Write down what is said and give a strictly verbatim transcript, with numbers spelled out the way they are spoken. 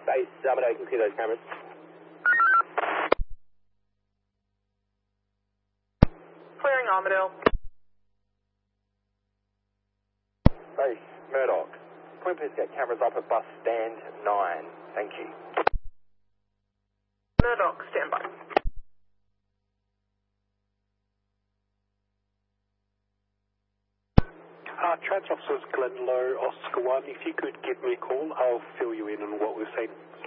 Base Armado, you can see those cameras. Clearing Armadale. Base Murdoch. Can we please get cameras up at bus stand nine? Thank you. Murdoch, stand by. Uh, Trans Officers Glen Low, Oscar one, if you could give me a call, I'll fill you in on what we've seen.